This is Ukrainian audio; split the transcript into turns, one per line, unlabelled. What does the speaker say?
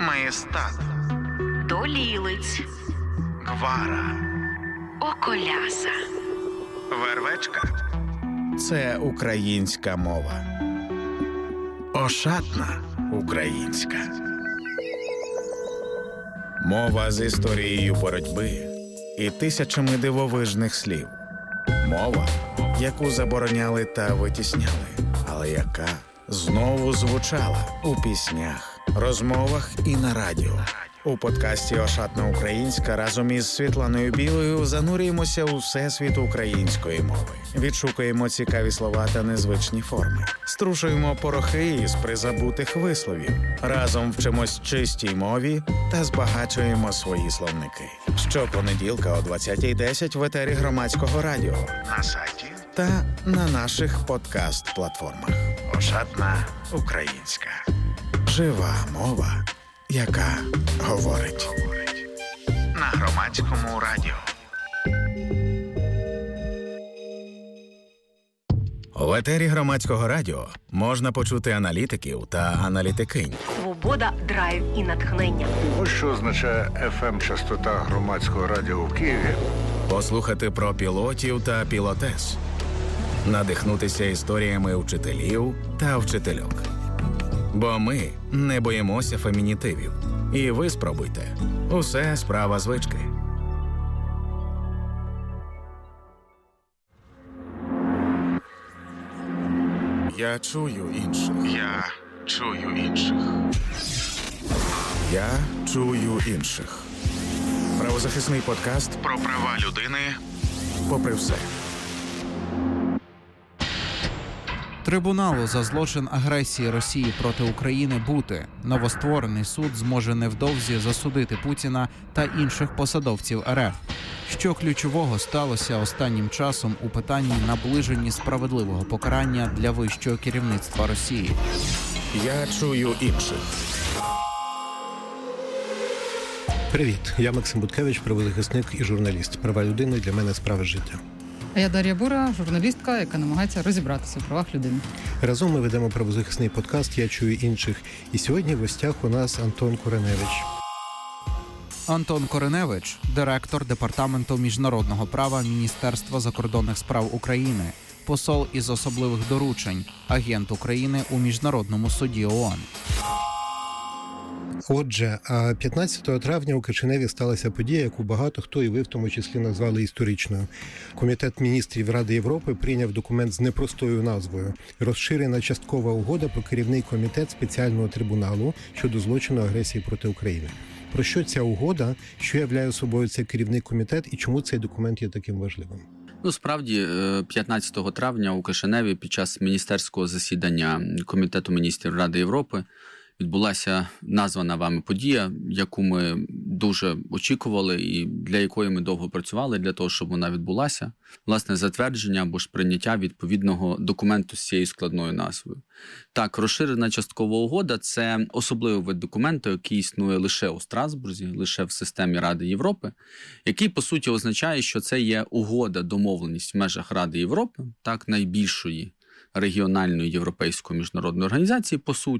Маєстат,
Долілиць,
Гвара,
Околяса,
Вервечка – це українська мова. Ошатна українська. Мова з історією боротьби і тисячами дивовижних слів. Мова, яку забороняли та витісняли, але яка знову звучала у піснях, розмовах і на радіо. У подкасті «Ошатна українська» разом із Світланою Білою занурюємося у всесвіт української мови. Відшукуємо цікаві слова та незвичні форми. Струшуємо порохи із призабутих висловів. Разом вчимось чистій мові та збагачуємо свої словники. Щопонеділка о 20:10 в етері Громадського радіо, на сайті та на наших подкаст-платформах. «Ошатна українська». Жива мова, яка говорить. На Громадському радіо. В етері Громадського радіо можна почути аналітиків та аналітикинь.
Свобода, драйв і натхнення.
Ось що означає FM-частота Громадського радіо в Києві.
Послухати про пілотів та пілотес. Надихнутися історіями вчителів та вчительок. Бо ми не боїмося фемінітивів. І ви спробуйте. Усе справа звички. Я чую інших. Я чую інших. Я чую інших. Правозахисний подкаст про права людини попри все.
Трибуналу за злочин агресії Росії проти України бути. Новостворений суд зможе невдовзі засудити Путіна та інших посадовців РФ. Що ключового сталося останнім часом у питанні наближення справедливого покарання для вищого керівництва Росії?
Я чую інших.
Привіт, я Максим Буткевич, правозахисник і журналіст. Права людини для мене справа життя.
А я Дар'я Бура, журналістка, яка намагається розібратися в правах людини.
Разом ми ведемо правозахисний подкаст «Я чую інших». І сьогодні в гостях у нас Антон Кореневич.
Антон Кореневич – директор Департаменту міжнародного права Міністерства закордонних справ України, посол із особливих доручень, агент України у Міжнародному суді ООН.
Отже, 15 травня у Кишиневі сталася подія, яку багато хто, і ви в тому числі, назвали історичною. Комітет міністрів Ради Європи прийняв документ з непростою назвою «Розширена часткова угода про керівний комітет спеціального трибуналу щодо злочину агресії проти України». Про що ця угода, що являє собою цей керівний комітет і чому цей документ є таким важливим?
Справді, 15 травня у Кишиневі під час міністерського засідання Комітету міністрів Ради Європи відбулася названа вами подія, яку ми дуже очікували і для якої ми довго працювали, для того, щоб вона відбулася. Власне, затвердження або ж прийняття відповідного документу з цією складною назвою. Так, розширена часткова угода – це особливий вид документу, який існує лише у Страсбурзі, лише в системі Ради Європи, який, по суті, означає, що це є угода, домовленість в межах Ради Європи, так, найбільшої регіональної європейської міжнародної організації, по суті,